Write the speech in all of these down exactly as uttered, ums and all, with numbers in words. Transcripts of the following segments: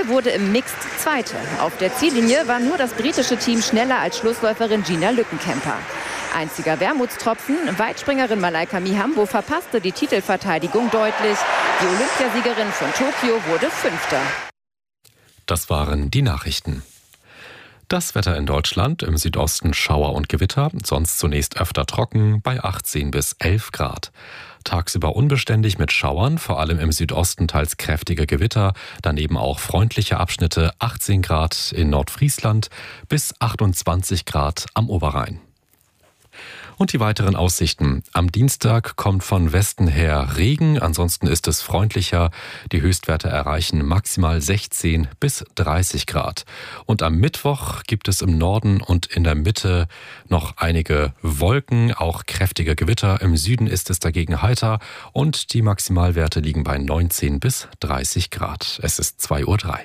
Nicole wurde im Mixed Zweite. Auf der Ziellinie war nur das britische Team schneller als Schlussläuferin Gina Lückenkämper. Einziger Wermutstropfen, Weitspringerin Malaika Mihambo verpasste die Titelverteidigung deutlich. Die Olympiasiegerin von Tokio wurde Fünfte. Das waren die Nachrichten. Das Wetter in Deutschland, im Südosten Schauer und Gewitter, sonst zunächst öfter trocken bei achtzehn bis elf Grad. Tagsüber unbeständig mit Schauern, vor allem im Südosten teils kräftige Gewitter, daneben auch freundliche Abschnitte, achtzehn Grad in Nordfriesland bis achtundzwanzig Grad am Oberrhein. Und die weiteren Aussichten. Am Dienstag kommt von Westen her Regen, ansonsten ist es freundlicher. Die Höchstwerte erreichen maximal sechzehn bis dreißig Grad. Und am Mittwoch gibt es im Norden und in der Mitte noch einige Wolken, auch kräftige Gewitter. Im Süden ist es dagegen heiter und die Maximalwerte liegen bei neunzehn bis dreißig Grad. Es ist zwei Uhr drei.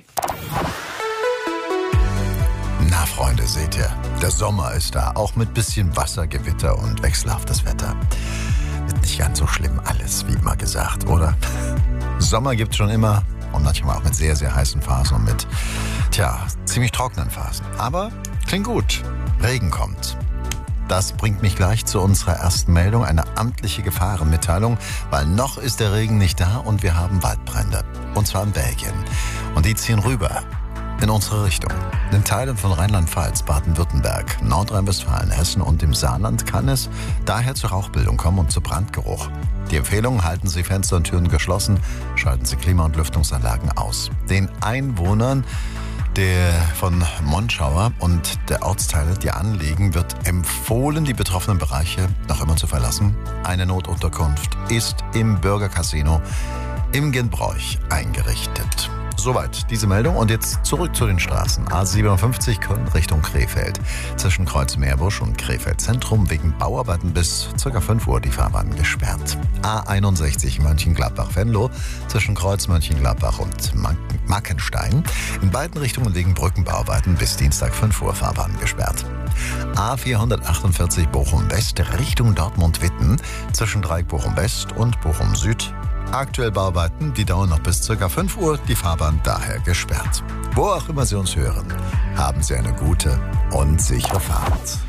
Na Freunde, seht ihr, der Sommer ist da, auch mit bisschen Wasser, Gewitter und wechselhaftes Wetter. Wird nicht ganz so schlimm alles, wie immer gesagt, oder? Sommer gibt's schon immer und manchmal auch mit sehr, sehr heißen Phasen und mit, tja, ziemlich trockenen Phasen. Aber klingt gut, Regen kommt. Das bringt mich gleich zu unserer ersten Meldung, eine amtliche Gefahrenmitteilung, weil noch ist der Regen nicht da und wir haben Waldbrände, und zwar in Belgien. Und die ziehen rüber. In unsere Richtung. In Teilen von Rheinland-Pfalz, Baden-Württemberg, Nordrhein-Westfalen, Hessen und dem Saarland kann es daher zur Rauchbildung kommen und zu Brandgeruch. Die Empfehlung: halten Sie Fenster und Türen geschlossen, schalten Sie Klima- und Lüftungsanlagen aus. Den Einwohnern der von Monschauer und der Ortsteile, die anliegen, wird empfohlen, die betroffenen Bereiche noch immer zu verlassen. Eine Notunterkunft ist im Bürgercasino im Genbräuch eingerichtet. Soweit diese Meldung und jetzt zurück zu den Straßen. A siebenundfünfzig Köln Richtung Krefeld. Zwischen Kreuz Meerbusch und Krefeld Zentrum wegen Bauarbeiten bis ca. fünf Uhr die Fahrbahn gesperrt. A einundsechzig Mönchengladbach-Venlo zwischen Kreuz Mönchengladbach und Mackenstein. In beiden Richtungen wegen Brückenbauarbeiten bis Dienstag fünf Uhr Fahrbahn gesperrt. A vierhundertachtundvierzig Bochum West Richtung Dortmund-Witten zwischen Dreieck Bochum West und Bochum Süd. Aktuell Bauarbeiten, die dauern noch bis ca. fünf Uhr, die Fahrbahn daher gesperrt. Wo auch immer Sie uns hören, haben Sie eine gute und sichere Fahrt.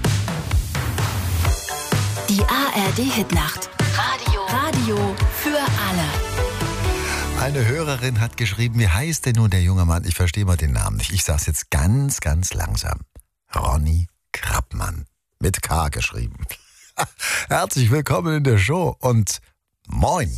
Die A R D-Hitnacht. Radio. Radio für alle. Eine Hörerin hat geschrieben, wie heißt denn nun der junge Mann? Ich verstehe mal den Namen nicht. Ich sage es jetzt ganz, ganz langsam. Ronny Krappmann. Mit K geschrieben. Herzlich willkommen in der Show und moin.